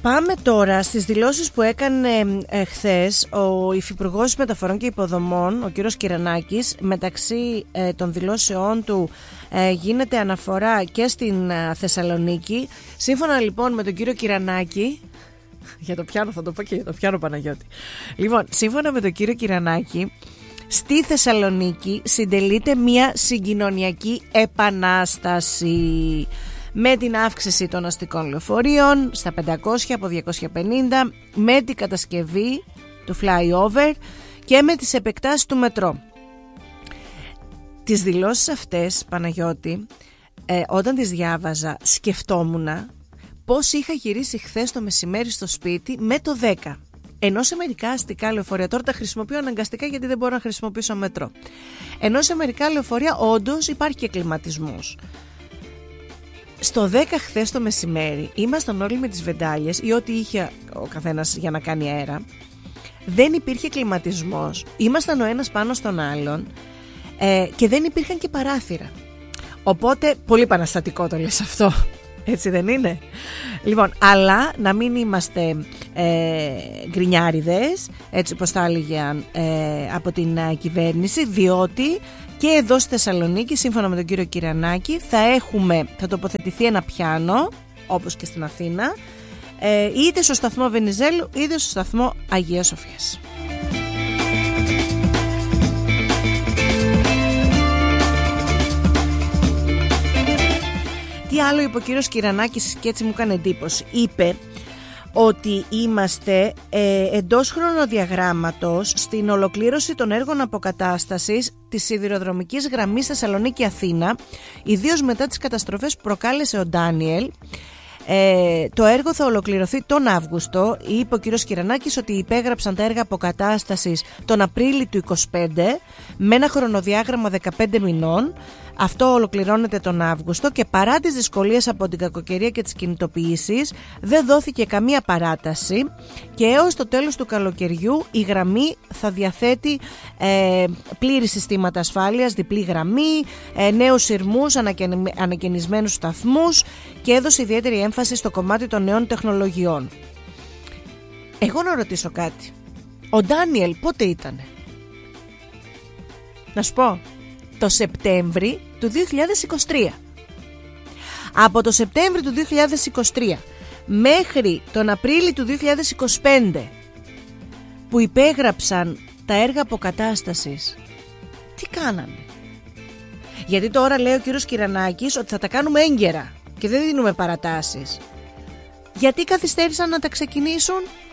Πάμε τώρα στις δηλώσεις που έκανε χθες ο Υφυπουργός Μεταφορών και Υποδομών, ο κύριος Κυρανάκης. Μεταξύ των δηλώσεών του γίνεται αναφορά και στην Θεσσαλονίκη. Σύμφωνα λοιπόν με τον κύριο Κυρανάκη, για το πιάνο θα το πω και για το πιάνο Παναγιώτη. Λοιπόν, σύμφωνα με τον κύριο Κυρανάκη, στη Θεσσαλονίκη συντελείται μια συγκοινωνιακή επανάσταση με την αύξηση των αστικών λεωφορείων στα 500 από 250, με την κατασκευή του flyover και με τις επεκτάσεις του μετρό. Τις δηλώσεις αυτές, Παναγιώτη, όταν τις διάβαζα σκεφτόμουν πώς είχα γυρίσει χθες το μεσημέρι στο σπίτι με το 10. Ενώ σε μερικά αστικά λεωφορεία, τώρα τα χρησιμοποιώ αναγκαστικά γιατί δεν μπορώ να χρησιμοποιήσω μετρό, ενώ σε μερικά λεωφορεία όντως υπάρχει και κλιματισμός. Στο 10 χθες το μεσημέρι ήμασταν όλοι με τις βεντάλιες ή ό,τι είχε ο καθένας για να κάνει αέρα. Δεν υπήρχε κλιματισμός, ήμασταν ο ένας πάνω στον άλλον και δεν υπήρχαν και παράθυρα. Οπότε πολύ επαναστατικό το λες αυτό, έτσι δεν είναι? Λοιπόν, αλλά να μην είμαστε γκρινιάριδες, έτσι όπως τα έλεγαν από την κυβέρνηση, διότι και εδώ στη Θεσσαλονίκη, σύμφωνα με τον κύριο Κυρανάκη, θα τοποθετηθεί ένα πιάνο, όπως και στην Αθήνα, είτε στο σταθμό Βενιζέλου είτε στο σταθμό Αγίας Σοφίας. Τι άλλο είπε ο κύριος Κυρανάκης και έτσι μου έκανε εντύπωση? Είπε ότι είμαστε εντός χρονοδιαγράμματος στην ολοκλήρωση των έργων αποκατάστασης της σιδηροδρομικής γραμμής Θεσσαλονίκη-Αθήνα, ιδίως μετά τις καταστροφές που προκάλεσε ο Ντάνιελ. Το έργο θα ολοκληρωθεί τον Αύγουστο. Είπε ο κύριος Κυρανάκης ότι υπέγραψαν τα έργα αποκατάστασης τον Απρίλιο του 2025 με ένα χρονοδιάγραμμα 15 μηνών. Αυτό ολοκληρώνεται τον Αύγουστο και παρά τις δυσκολίες από την κακοκαιρία και τις κινητοποιήσεις δεν δόθηκε καμία παράταση και έως το τέλος του καλοκαιριού η γραμμή θα διαθέτει πλήρη συστήματα ασφάλειας, διπλή γραμμή, νέους σειρμούς, ανακαινισμένους σταθμούς και έδωσε ιδιαίτερη έμφαση στο κομμάτι των νέων τεχνολογιών. Εγώ να ρωτήσω κάτι. Ο Ντάνιελ πότε ήτανε? Να σου πω. Το Σεπτέμβρη του 2023. Από το Σεπτέμβρη του 2023 μέχρι τον Απρίλιο του 2025 που υπέγραψαν τα έργα αποκατάστασης, τι κάνανε? Γιατί τώρα λέει ο κύριος Κυρανάκης ότι θα τα κάνουμε έγκαιρα και δεν δίνουμε παρατάσεις. Γιατί καθυστέρησαν να τα ξεκινήσουν?